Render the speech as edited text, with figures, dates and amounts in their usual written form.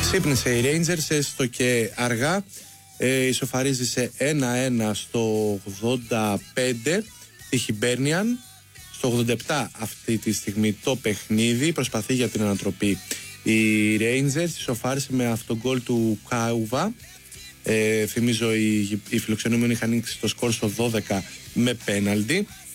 Ξύπνησε η Rangers έστω και αργά. Ισοφαρίζει σε 1-1 στο 85 τη Hibernian. Στο 87 αυτή τη στιγμή το παιχνίδι. Προσπαθεί για την ανατροπή η Rangers. Ισοφάρισε με αυτογκόλ του Κάουβα. Θυμίζω οι φιλοξενούμενοι είχαν ανοίξει το σκορ στο 12 με πέναλτι.